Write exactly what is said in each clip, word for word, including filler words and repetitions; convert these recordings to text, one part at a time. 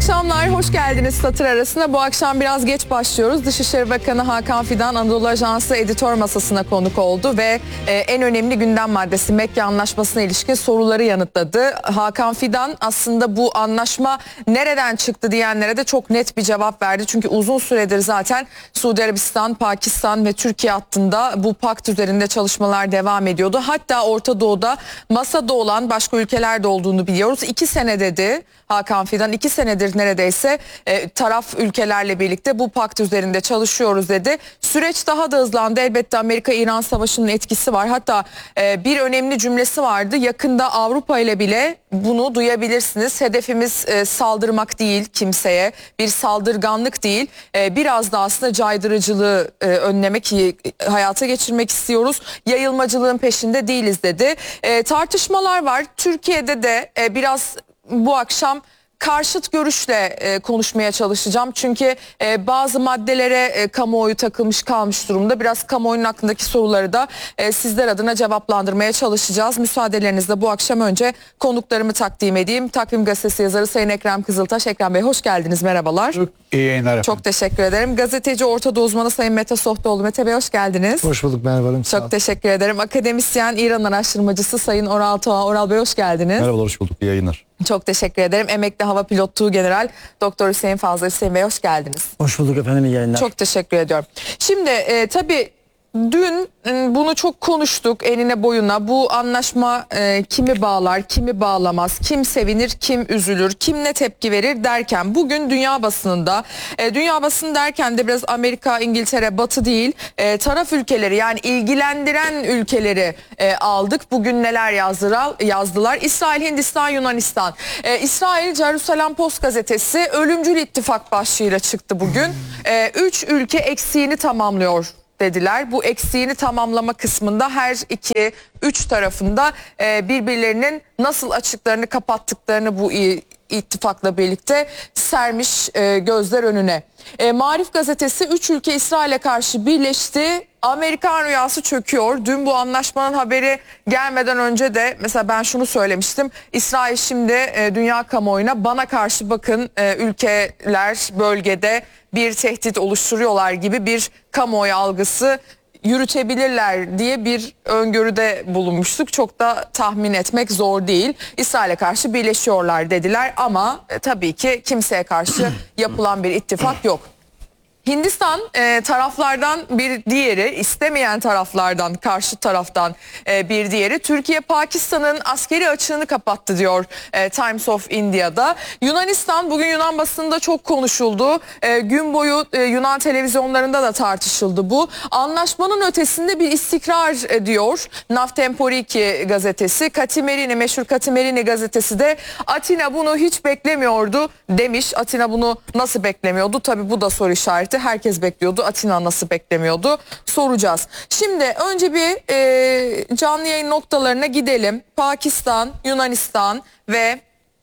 akşamlar, hoş geldiniz Satır Arası'na. Bu akşam biraz geç başlıyoruz. Dışişleri Bakanı Hakan Fidan Anadolu Ajansı editör masasına konuk oldu ve e, en önemli gündem maddesi Mekke Anlaşması'na ilişkin soruları yanıtladı. Hakan Fidan aslında bu anlaşma nereden çıktı diyenlere de çok net bir cevap verdi. Çünkü uzun süredir zaten Suudi Arabistan, Pakistan ve Türkiye hattında bu pakt üzerinde çalışmalar devam ediyordu. Hatta Orta Doğu'da masada olan başka ülkeler de olduğunu biliyoruz. İki sene dedi Hakan Fidan, iki senedir neredeyse e, taraf ülkelerle birlikte bu pakt üzerinde çalışıyoruz dedi. Süreç daha da hızlandı. Elbette Amerika-İran savaşının etkisi var. Hatta e, bir önemli cümlesi vardı. Yakında Avrupa ile bile bunu duyabilirsiniz. Hedefimiz e, saldırmak değil kimseye, bir saldırganlık değil. E, biraz da aslında caydırıcılığı e, önlemek, e, hayata geçirmek istiyoruz. Yayılmacılığın peşinde değiliz dedi. E, tartışmalar var. Türkiye'de de e, biraz bu akşam karşıt görüşle e, konuşmaya çalışacağım. Çünkü e, bazı maddelere e, kamuoyu takılmış kalmış durumda. Biraz kamuoyunun hakkındaki soruları da e, sizler adına cevaplandırmaya çalışacağız. Müsaadelerinizle bu akşam önce konuklarımı takdim edeyim. Takvim Gazetesi yazarı Sayın Ekrem Kızıltaş. Ekrem Bey hoş geldiniz, merhabalar. Çok iyi yayınlar efendim. Çok teşekkür ederim. Gazeteci, Orta Doğu uzmanı Sayın Mete Sohtoğlu. Mete Bey hoş geldiniz. Hoş bulduk, merhabalarım. Çok teşekkür ederim. Akademisyen, İran araştırmacısı Sayın Oral Toğa. Oral Bey hoş geldiniz. Merhabalar, hoş bulduk. İyi yayınlar. Çok teşekkür ederim. Emekli Hava Pilot Tuğgeneral Doktor Hüseyin Fazıl. Hüseyin Bey hoş geldiniz. Hoş bulduk efendim, iyi yayınlar. Çok teşekkür ediyorum. Şimdi e, tabii dün e, bunu çok konuştuk enine boyuna. Bu anlaşma e, kimi bağlar, kimi bağlamaz, kim sevinir, kim üzülür, kim ne tepki verir derken bugün dünya basınında, e, dünya basını derken de biraz Amerika, İngiltere, Batı değil, e, taraf ülkeleri yani ilgilendiren ülkeleri e, aldık. Bugün neler yazdılar? yazdılar. İsrail, Hindistan, Yunanistan. E, İsrail Jerusalem Post gazetesi ölümcül ittifak başlığıyla çıktı bugün. E, üç ülke eksiğini tamamlıyor dediler. Bu eksiğini tamamlama kısmında her iki, üç tarafında e, birbirlerinin nasıl açıklarını kapattıklarını bu ittifakla birlikte sermiş e, gözler önüne. E, Marif gazetesi üç ülke İsrail'e karşı birleşti. Amerikan rüyası çöküyor. Dün bu anlaşmanın haberi gelmeden önce de mesela ben şunu söylemiştim. İsrail şimdi e, dünya kamuoyuna bana karşı bakın e, ülkeler bölgede bir tehdit oluşturuyorlar gibi bir kamuoyu algısı yürütebilirler diye bir öngörüde bulunmuştuk. Çok da tahmin etmek zor değil. İsrail'e karşı birleşiyorlar dediler ama e, tabii ki kimseye karşı yapılan bir ittifak yok. Hindistan e, taraflardan bir diğeri, istemeyen taraflardan, karşı taraftan e, bir diğeri. Türkiye Pakistan'ın askeri açığını kapattı diyor e, Times of India'da. Yunanistan bugün Yunan basınında çok konuşuldu. E, gün boyu e, Yunan televizyonlarında da tartışıldı bu. Anlaşmanın ötesinde bir istikrar e, diyor Navtemporiki gazetesi. Katimerini, meşhur Katimerini gazetesi de Atina bunu hiç beklemiyordu demiş. Atina bunu nasıl beklemiyordu? Tabii bu da soru işareti. Herkes bekliyordu. Atina nasıl beklemiyordu? Soracağız. Şimdi önce bir e, canlı yayın noktalarına gidelim. Pakistan, Yunanistan ve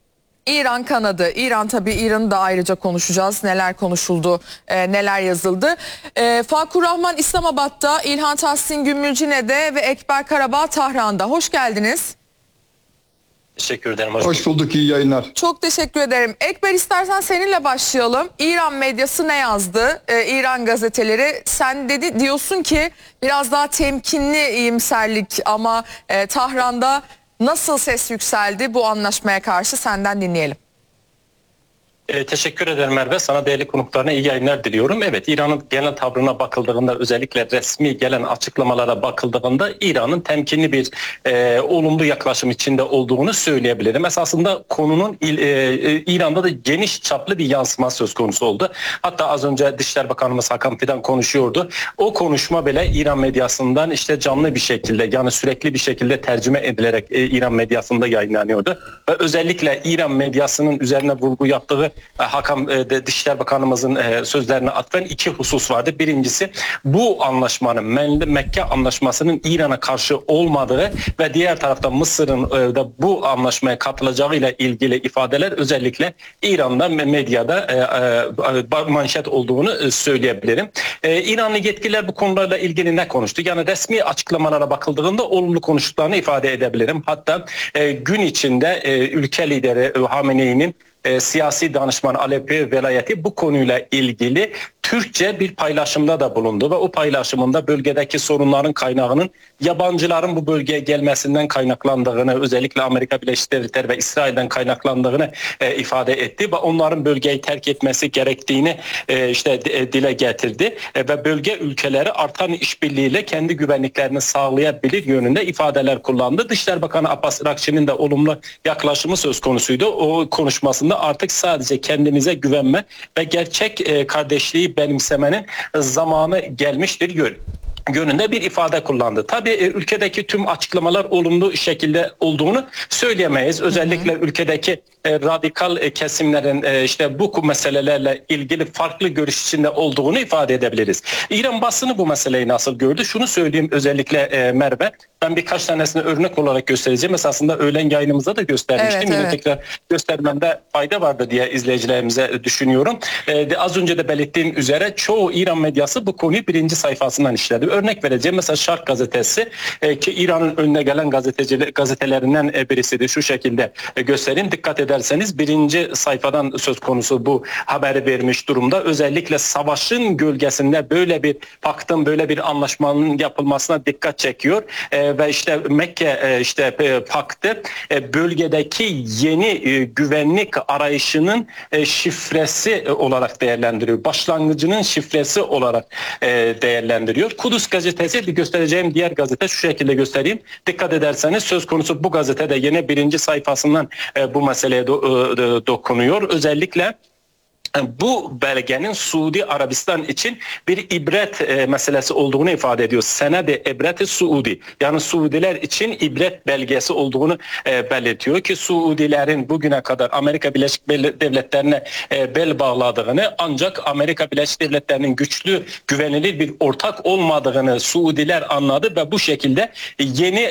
İran kanadı. İran tabii İran'ı da ayrıca konuşacağız. Neler konuşuldu, e, neler yazıldı. E, Fakur Rahman İslamabad'da, İlhan Tahsin Gümülcine'de ve Ekber Karabağ Tahran'da. Hoş geldiniz. Teşekkür ederim. Hoş, Hoş bulduk, iyi yayınlar. Çok teşekkür ederim. Ekber istersen seninle başlayalım. İran medyası ne yazdı? Ee, İran gazeteleri. Sen dedi diyorsun ki biraz daha temkinli iyimserlik ama e, Tahran'da nasıl ses yükseldi bu anlaşmaya karşı senden dinleyelim. E, teşekkür ederim Merve. Sana değerli konuklarına iyi yayınlar diliyorum. Evet, İran'ın genel tavrına bakıldığında, özellikle resmi gelen açıklamalara bakıldığında İran'ın temkinli bir e, olumlu yaklaşım içinde olduğunu söyleyebilirim. Esasında konunun e, e, İran'da da geniş çaplı bir yansıma söz konusu oldu. Hatta az önce Dışişleri Bakanımız Hakan Fidan konuşuyordu. O konuşma bile İran medyasından işte canlı bir şekilde, yani sürekli bir şekilde tercüme edilerek e, İran medyasında yayınlanıyordu. Ve özellikle İran medyasının üzerine vurgu yaptığı Hakan e, Dışişleri Bakanımızın e, sözlerine atfen iki husus vardı. Birincisi, bu anlaşmanın, Mekke Anlaşması'nın İran'a karşı olmadığı ve diğer taraftan Mısır'ın e, da bu anlaşmaya katılacağıyla ilgili ifadeler özellikle İran'da medyada e, e, manşet olduğunu e, söyleyebilirim. E, İranlı yetkililer bu konularla ilgili ne konuştu? Yani resmi açıklamalara bakıldığında olumlu konuştuklarını ifade edebilirim. Hatta e, gün içinde e, ülke lideri e, Hamenei'nin e, siyasi danışman Alepi velayeti bu konuyla ilgili Türkçe bir paylaşımda da bulundu ve o paylaşımında bölgedeki sorunların kaynağının yabancıların bu bölgeye gelmesinden kaynaklandığını, özellikle Amerika Birleşik Devletleri ve İsrail'den kaynaklandığını e, ifade etti ve onların bölgeyi terk etmesi gerektiğini e, işte e, dile getirdi e, ve bölge ülkeleri artan işbirliğiyle kendi güvenliklerini sağlayabilir yönünde ifadeler kullandı. Dışişleri Bakanı Abbas Irakçı'nın da olumlu yaklaşımı söz konusuydu. O konuşmasında artık sadece kendimize güvenme ve gerçek e, kardeşliği benimsemenin zamanı gelmiştir yön. Yönünde bir ifade kullandı. Tabii e, ülkedeki tüm açıklamalar olumlu şekilde olduğunu söyleyemeyiz. Özellikle hı hı. ülkedeki e, radikal e, kesimlerin e, işte bu meselelerle ilgili farklı görüş içinde olduğunu ifade edebiliriz. İran basını bu meseleyi nasıl gördü? Şunu söyleyeyim özellikle e, Merve. Ben birkaç tanesini örnek olarak göstereceğim. Esasında öğlen yayınımızda da göstermiştim. Evet, Yine evet. tekrar göstermemde fayda vardı diye izleyicilerimize düşünüyorum. E, de, az önce de belirttiğim üzere çoğu İran medyası bu konuyu birinci sayfasından işledi. Örnek vereceğim. Mesela Şark gazetesi e, ki İran'ın önüne gelen gazeteci gazetelerinden e, birisidir. Şu şekilde e, göstereyim. Dikkat ederseniz birinci sayfadan söz konusu bu haberi vermiş durumda. Özellikle savaşın gölgesinde böyle bir paktın, böyle bir anlaşmanın yapılmasına dikkat çekiyor. E, ve işte Mekke e, işte e, paktı e, bölgedeki yeni e, güvenlik arayışının e, şifresi e, olarak değerlendiriyor. Başlangıcının şifresi olarak e, değerlendiriyor. Kudüs gazetesi, bir göstereceğim diğer gazete şu şekilde göstereyim. Dikkat ederseniz söz konusu bu gazetede yine birinci sayfasından e, bu meseleye do, e, dokunuyor. Özellikle bu belgenin Suudi Arabistan için bir ibret e, meselesi olduğunu ifade ediyor. Senede ibreti Suudi, yani Suudiler için ibret belgesi olduğunu e, belirtiyor ki Suudilerin bugüne kadar Amerika Birleşik Devletleri'ne e, bel bağladığını, ancak Amerika Birleşik Devletleri'nin güçlü, güvenilir bir ortak olmadığını Suudiler anladı ve bu şekilde yeni